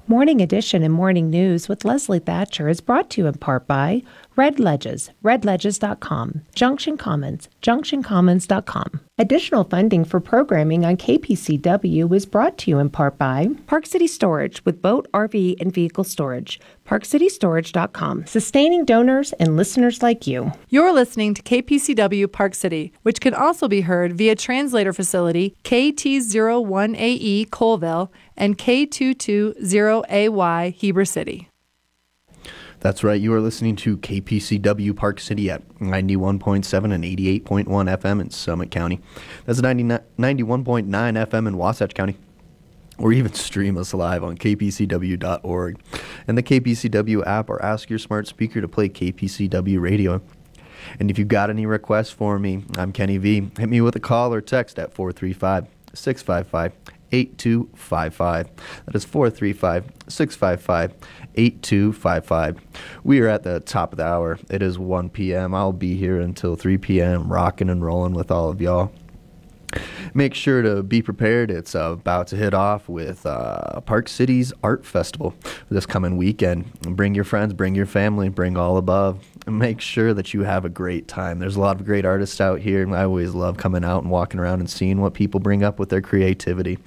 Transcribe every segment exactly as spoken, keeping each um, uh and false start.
Morning Edition and Morning News with Leslie Thatcher is brought to you in part by Red Ledges, red ledges dot com, Junction Commons, junction commons dot com. Additional funding for programming on K P C W is brought to you in part by Park City Storage with boat, R V, and vehicle storage, park city storage dot com, sustaining donors and listeners like you. You're listening to K P C W Park City, which can also be heard via translator facility K T zero one A E Colville and K two two zero A Y Heber City. That's right. You are listening to K P C W Park City at ninety-one point seven and eighty-eight point one F M in Summit County. That's ninety-one point nine F M in Wasatch County. Or even stream us live on k p c w dot org and the K P C W app, or ask your smart speaker to play K P C W radio. And if you've got any requests for me, I'm Kenny V. Hit me with a call or text at four three five, six five five, eight two five five. That is four three five, six five five, eight two five five. We are at the top of the hour. It is one p.m. I'll be here until three p.m. rocking and rolling with all of y'all. Make sure to be prepared. It's uh, about to hit off with uh, Park City's Art Festival this coming weekend. Bring your friends, bring your family, bring all above. And make sure that you have a great time. There's a lot of great artists out here, and I always love coming out and walking around and seeing what people bring up with their creativity.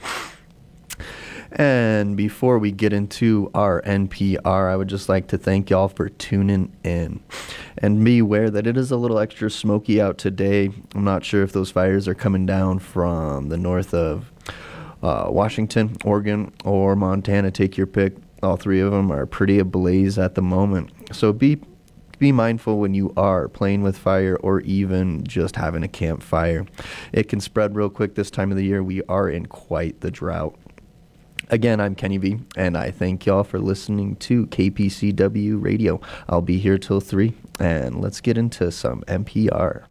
And before we get into our N P R, I would just like to thank y'all for tuning in. And be aware that it is a little extra smoky out today. I'm not sure if those fires are coming down from the north of uh, Washington, Oregon, or Montana. Take your pick. All three of them are pretty ablaze at the moment. So be be mindful when you are playing with fire or even just having a campfire. It can spread real quick this time of the year. We are in quite the drought. Again, I'm Kenny V, and I thank y'all for listening to K P C W Radio. I'll be here till three, and let's get into some N P R.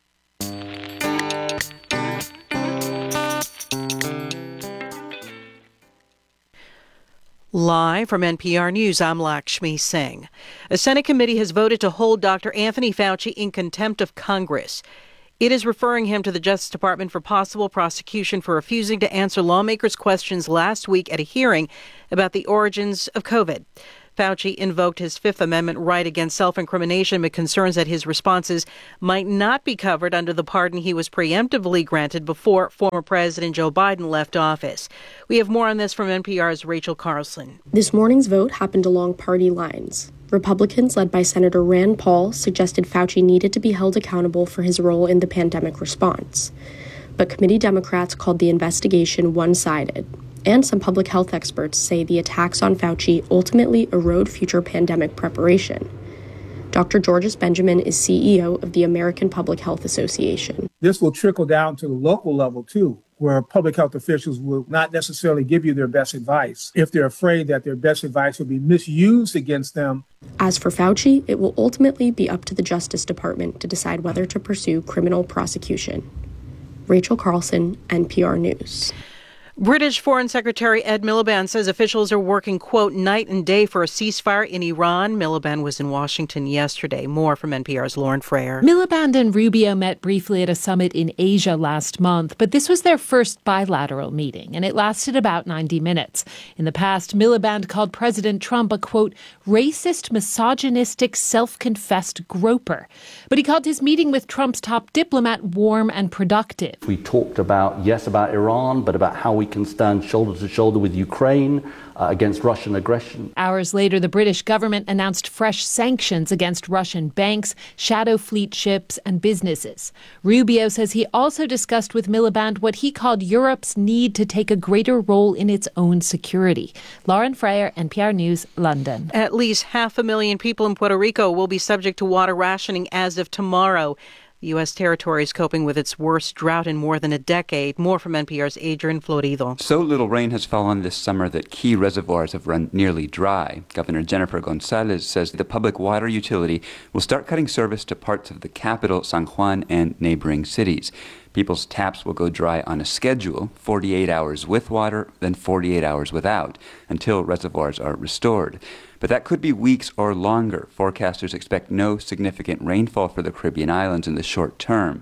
Live from N P R News, I'm Lakshmi Singh. A Senate committee has voted to hold Doctor Anthony Fauci in contempt of Congress. It is referring him to the Justice Department for possible prosecution for refusing to answer lawmakers' questions last week at a hearing about the origins of COVID. Fauci invoked his Fifth Amendment right against self-incrimination, but concerns that his responses might not be covered under the pardon he was preemptively granted before former President Joe Biden left office. We have more on this from N P R's Rachel Carlson. This morning's vote happened along party lines. Republicans, led by Senator Rand Paul, suggested Fauci needed to be held accountable for his role in the pandemic response. But committee Democrats called the investigation one-sided. And some public health experts say the attacks on Fauci ultimately erode future pandemic preparation. Doctor Georges Benjamin is C E O of the American Public Health Association. This will trickle down to the local level, too, where public health officials will not necessarily give you their best advice if they're afraid that their best advice will be misused against them. As for Fauci, it will ultimately be up to the Justice Department to decide whether to pursue criminal prosecution. Rachel Carlson, N P R News. British Foreign Secretary Ed Miliband says officials are working, quote, night and day for a ceasefire in Iran. Miliband was in Washington yesterday. More from N P R's Lauren Frayer. Miliband and Rubio met briefly at a summit in Asia last month, but this was their first bilateral meeting, and it lasted about ninety minutes. In the past, Miliband called President Trump a, quote, racist, misogynistic, self-confessed groper. But he called his meeting with Trump's top diplomat warm and productive. We talked about, yes, about Iran, but about how we can stand shoulder to shoulder with Ukraine uh, against Russian aggression. Hours later, the British government announced fresh sanctions against Russian banks, shadow fleet ships, and businesses. Rubio says he also discussed with Miliband what he called Europe's need to take a greater role in its own security. Lauren Frayer, N P R News, London. At least half a million people in Puerto Rico will be subject to water rationing as of tomorrow. The U S territory is coping with its worst drought in more than a decade. More from N P R's Adrian Florido. So little rain has fallen this summer that key reservoirs have run nearly dry. Governor Jennifer Gonzalez says the public water utility will start cutting service to parts of the capital, San Juan, and neighboring cities. People's taps will go dry on a schedule, forty-eight hours with water, then forty-eight hours without, until reservoirs are restored. But that could be weeks or longer. Forecasters expect no significant rainfall for the Caribbean islands in the short term.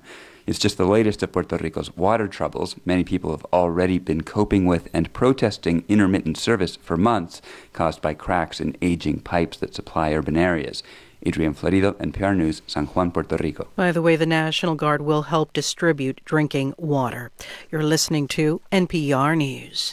It's just the latest of Puerto Rico's water troubles. Many people have already been coping with and protesting intermittent service for months, caused by cracks in aging pipes that supply urban areas. Adrian Florido, N P R News, San Juan, Puerto Rico. By the way, the National Guard will help distribute drinking water. You're listening to N P R News.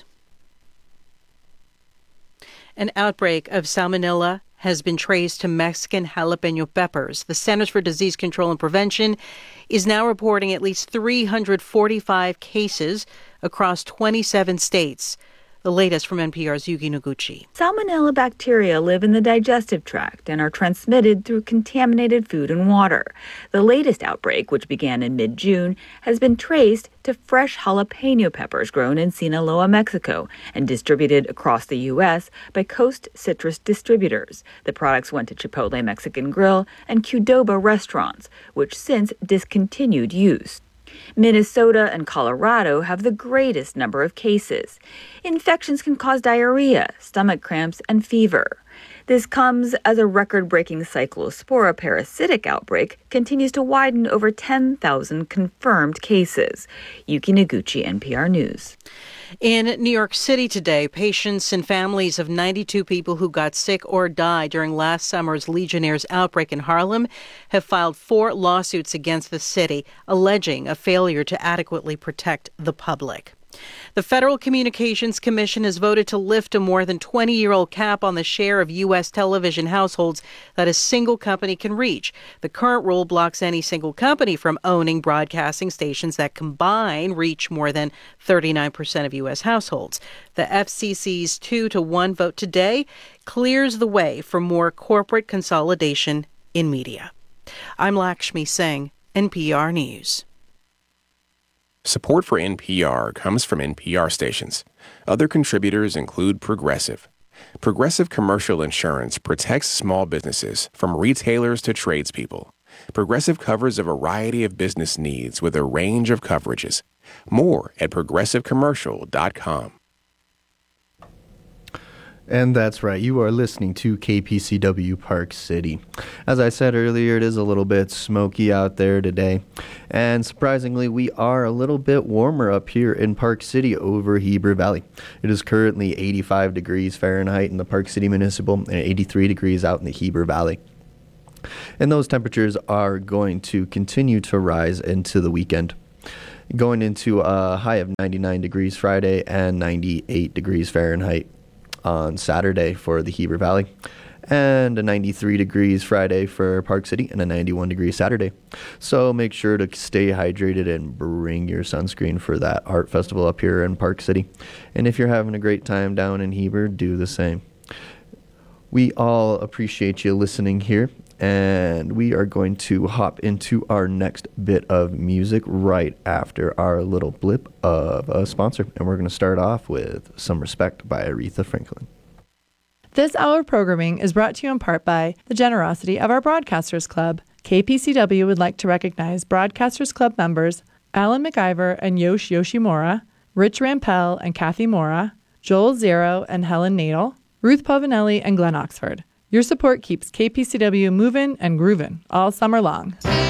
An outbreak of salmonella has been traced to Mexican jalapeno peppers. The Centers for Disease Control and Prevention is now reporting at least three hundred forty-five cases across twenty-seven states. The latest from N P R's Yuki Noguchi. Salmonella bacteria live in the digestive tract and are transmitted through contaminated food and water. The latest outbreak, which began in mid-June, has been traced to fresh jalapeno peppers grown in Sinaloa, Mexico, and distributed across the U S by Coast Citrus Distributors. The products went to Chipotle Mexican Grill and Qdoba restaurants, which since discontinued use. Minnesota and Colorado have the greatest number of cases. Infections can cause diarrhea, stomach cramps, and fever. This comes as a record-breaking cyclospora parasitic outbreak continues to widen over ten thousand confirmed cases. Yuki Noguchi, N P R News. In New York City today, patients and families of ninety-two people who got sick or died during last summer's Legionnaires' outbreak in Harlem have filed four lawsuits against the city, alleging a failure to adequately protect the public. The Federal Communications Commission has voted to lift a more than twenty-year-old cap on the share of U S television households that a single company can reach. The current rule blocks any single company from owning broadcasting stations that combine reach more than thirty-nine percent of U S households. The F C C's two to one vote today clears the way for more corporate consolidation in media. I'm Lakshmi Singh, N P R News. Support for N P R comes from N P R stations. Other contributors include Progressive. Progressive Commercial Insurance protects small businesses from retailers to tradespeople. Progressive covers a variety of business needs with a range of coverages. More at progressive commercial dot com. And that's right, you are listening to K P C W Park City. As I said earlier, it is a little bit smoky out there today. And surprisingly, we are a little bit warmer up here in Park City over Heber Valley. It is currently eighty-five degrees Fahrenheit in the Park City Municipal and eighty-three degrees out in the Heber Valley. And those temperatures are going to continue to rise into the weekend, going into a high of ninety-nine degrees Friday and ninety-eight degrees Fahrenheit on Saturday for the Heber Valley, and a ninety-three degrees Friday for Park City, and a ninety-one degree Saturday. So make sure to stay hydrated and bring your sunscreen for that art festival up here in Park City. And if you're having a great time down in Heber, do the same. We all appreciate you listening here, and we are going to hop into our next bit of music right after our little blip of a sponsor. And we're going to start off with Some Respect by Aretha Franklin. This hour of programming is brought to you in part by the generosity of our Broadcasters Club. K P C W would like to recognize Broadcasters Club members Alan McIver and Yosh Yoshimura, Rich Rampel and Kathy Mora, Joel Zero and Helen Nadel, Ruth Povinelli and Glenn Oxford. Your support keeps K P C W moving and grooving all summer long.